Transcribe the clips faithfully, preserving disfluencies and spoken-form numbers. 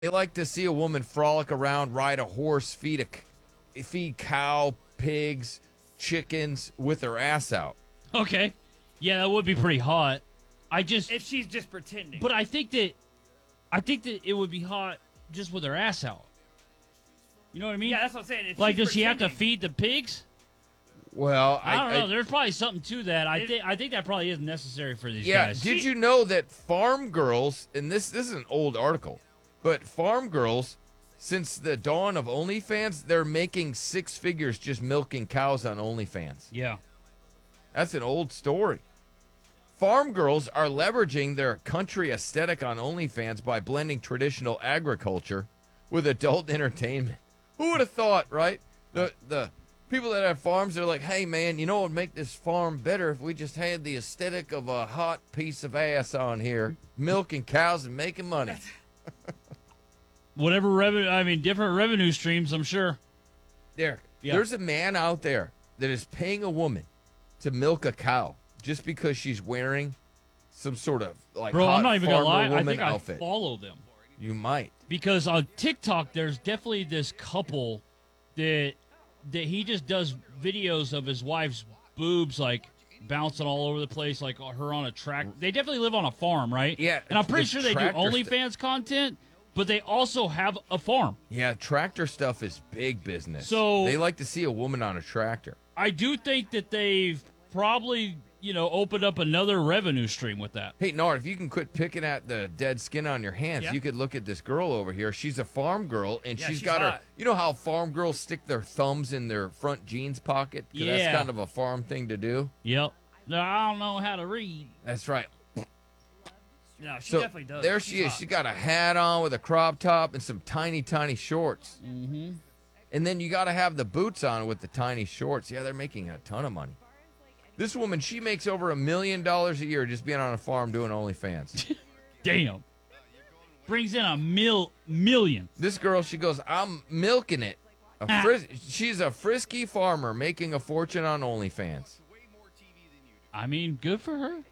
They like to see a woman frolic around, ride a horse, feed a c- feed cow, pigs, chickens with her ass out. Okay. Yeah, that would be pretty hot. I just, If she's just pretending. but I think that, I think that it would be hot just with her ass out. You know what I mean? yeah, that's what I'm saying. If Like, she's does she have to pretending- feed the pigs? Well, I, don't know. I, There's probably something to that. I It- think I think that probably is necessary for these yeah. guys. Did you know that farm girls, and this this is an old article, but farm girls, since the dawn of OnlyFans, they're making six figures just milking cows on OnlyFans. Yeah. That's an old story. Farm girls are leveraging their country aesthetic on OnlyFans by blending traditional agriculture with adult entertainment. Who would have thought, right? The the people that have farms, they're like, hey man, you know what would make this farm better if we just had the aesthetic of a hot piece of ass on here, milking cows and making money. Whatever revenue, I mean, different revenue streams, I'm sure. There, Yeah. there's a man out there that is paying a woman to milk a cow just because she's wearing some sort of like Bro, hot I'm not even going to farmer lie. I woman think outfit. I follow them. You might. Because on TikTok, there's definitely this couple that that he just does videos of his wife's boobs, like, bouncing all over the place, like her on a track. They definitely live on a farm, right? Yeah, And I'm pretty the sure they do tractor st- OnlyFans content, but they also have a farm. Yeah, tractor stuff is big business. So- they like to see a woman on a tractor. I do think that they've probably, you know, opened up another revenue stream with that. Hey, Nard, if you can quit picking at the dead skin on your hands, Yeah. you could look at this girl over here. She's a farm girl, and Yeah, she's she's got her. hot. You know how farm girls stick their thumbs in their front jeans pocket? 'Cause Yeah. That's kind of a farm thing to do. Yep. No, I don't know how to read. That's right. No, she So definitely does. there She's she is. hot. She got a hat on with a crop top and some tiny, tiny shorts. Mm-hmm. And then you got to have the boots on with the tiny shorts. Yeah, they're making a ton of money. This woman, she makes over a million dollars a year just being on a farm doing OnlyFans. Damn. Brings in a mil million. This girl, she goes, I'm milking it. A Ah. fris- she's a frisky farmer making a fortune on OnlyFans. I mean, good for her.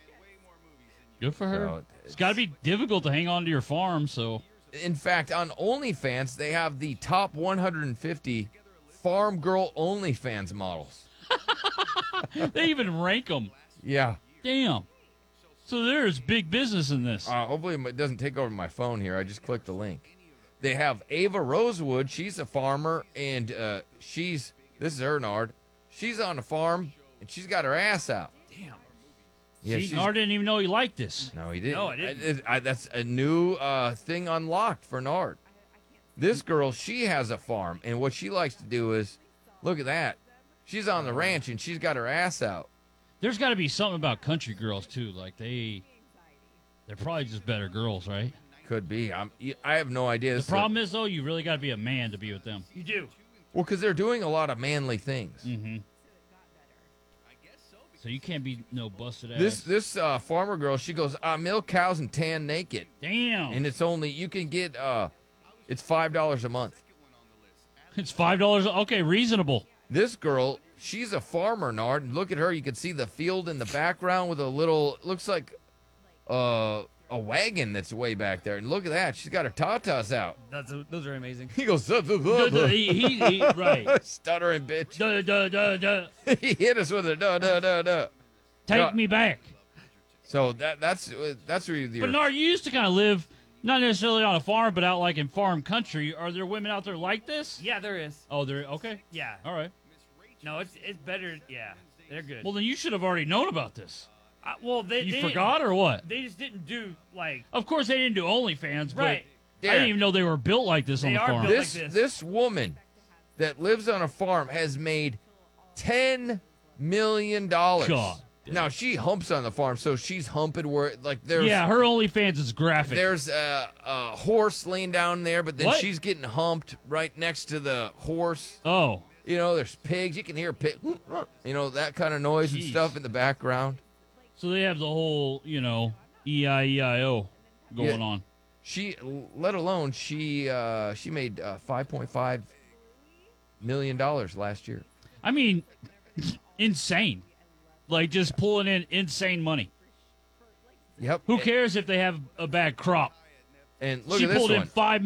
Good for her. So, it's got to be difficult to hang on to your farm, so. In fact, on OnlyFans, they have the top one hundred fifty farm girl OnlyFans models. They even rank them. Yeah. Damn. So there's big business in this. Uh, hopefully it doesn't take over my phone here. I just clicked the link. They have Ava Rosewood. She's a farmer, and uh, she's, this is her, Nard. She's on a farm, and she's got her ass out. Damn. Yeah, See, she's- Nard didn't even know he liked this. No, he didn't. No, I didn't. I- I- that's a new uh, thing unlocked for Nard. This girl, she has a farm, and what she likes to do is, look at that. She's on the ranch, and she's got her ass out. There's got to be something about country girls, too. Like, they, they're probably just better girls, right? Could be. I'm, I have no idea. The This is a- problem is, though, you really got to be a man to be with them. You do. well, because they're doing a lot of manly things. Mm-hmm. So you can't be no busted ass. This this uh, farmer girl, she goes, I milk cows and tan naked. Damn. And it's only, you can get, uh, it's five dollars a month. It's five dollars. Okay, reasonable. This girl, she's a farmer, Nard. And look at her. You can see the field in the background with a little, looks like uh, a wagon that's way back there. And look at that. She's got her tatas out. That's those are amazing. He goes, "Zuh, zuh, Duh, zuh, duh, zuh." he, he, he, right. Stuttering bitch. Duh, duh, duh, duh. He hit us with a duh, duh, duh, duh. Take Yeah. me back. So that that's uh, that's where you're. But Nard, you used to kind of live, not necessarily on a farm, but out like in farm country. Are there women out there like this? Yeah, there is. Oh, there. Okay. Yeah. All right. No, it's it's better. Yeah, they're good. Well, then you should have already known about this. Uh, well, they You they forgot or what? They just didn't do like Of course, they didn't do OnlyFans, but right. I didn't even know they were built like this on They the are farm. built- this like this. this woman that lives on a farm has made ten million dollars. God. Now she humps on the farm, so she's humping where like there's Yeah, her OnlyFans is graphic. there's a, a horse laying down there, but then What? she's getting humped right next to the horse. Oh, You know, there's pigs. You can hear pig, you know, that kind of noise and Jeez. stuff in the background. so they have the whole, you know, E I E I O going Yeah. on. She, let alone she, uh, she made uh, five point five million dollars last year. I mean, insane. Like just pulling in insane money. Yep. Who cares if they have a bad crop? And look she at this pulled in one. five